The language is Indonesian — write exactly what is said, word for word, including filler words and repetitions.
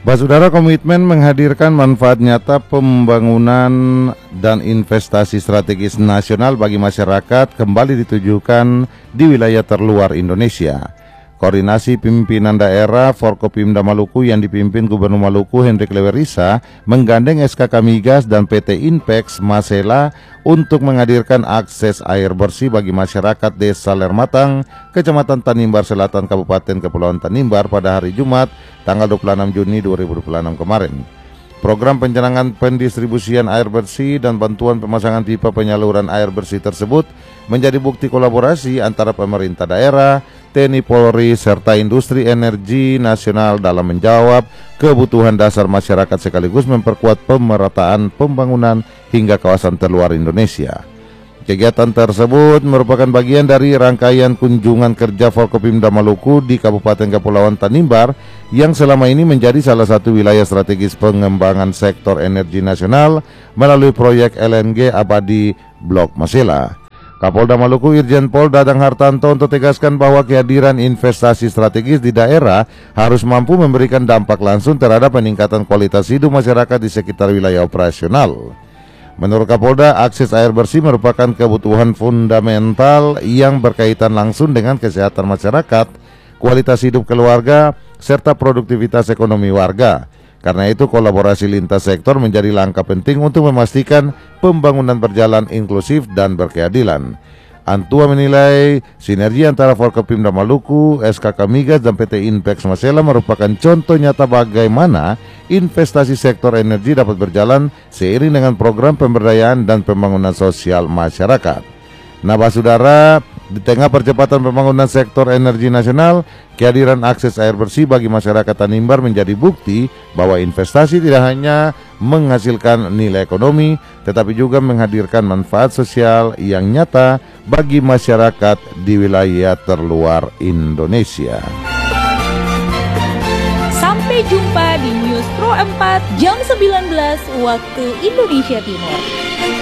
Basudara komitmen menghadirkan manfaat nyata pembangunan dan investasi strategis nasional bagi masyarakat kembali ditujukan di wilayah terluar Indonesia. Koordinasi pimpinan daerah Forkopimda Maluku yang dipimpin Gubernur Maluku Hendrik Lewerisa menggandeng S K K Migas dan P T Inpex Masela untuk menghadirkan akses air bersih bagi masyarakat Desa Lermatang, Kecamatan Tanimbar Selatan, Kabupaten Kepulauan Tanimbar pada hari Jumat, tanggal dua puluh enam Juni dua ribu dua puluh enam kemarin. Program pencanangan pendistribusian air bersih dan bantuan pemasangan pipa penyaluran air bersih tersebut menjadi bukti kolaborasi antara pemerintah daerah, T N I Polri, serta industri energi nasional dalam menjawab kebutuhan dasar masyarakat sekaligus memperkuat pemerataan pembangunan hingga kawasan terluar Indonesia. Kegiatan tersebut merupakan bagian dari rangkaian kunjungan kerja Forkopimda Maluku di Kabupaten Kepulauan Tanimbar yang selama ini menjadi salah satu wilayah strategis pengembangan sektor energi nasional melalui proyek L N G abadi Blok Masela. Kapolda Maluku Irjen Pol Dadang Hartanto untuk tegaskan bahwa kehadiran investasi strategis di daerah harus mampu memberikan dampak langsung terhadap peningkatan kualitas hidup masyarakat di sekitar wilayah operasional. Menurut Kapolda, akses air bersih merupakan kebutuhan fundamental yang berkaitan langsung dengan kesehatan masyarakat, kualitas hidup keluarga, serta produktivitas ekonomi warga. Karena itu, kolaborasi lintas sektor menjadi langkah penting untuk memastikan pembangunan berjalan inklusif dan berkeadilan. Antua menilai sinergi antara Forkopimda Maluku, S K K Migas, dan P T Inpex Masela merupakan contoh nyata bagaimana investasi sektor energi dapat berjalan seiring dengan program pemberdayaan dan pembangunan sosial masyarakat. Nah, Basudara, di tengah percepatan pembangunan sektor energi nasional, kehadiran akses air bersih bagi masyarakat Tanimbar menjadi bukti bahwa investasi tidak hanya menghasilkan nilai ekonomi, tetapi juga menghadirkan manfaat sosial yang nyata bagi masyarakat di wilayah terluar Indonesia. Sampai jumpa di News Pro empat jam sembilan belas waktu Indonesia Timur.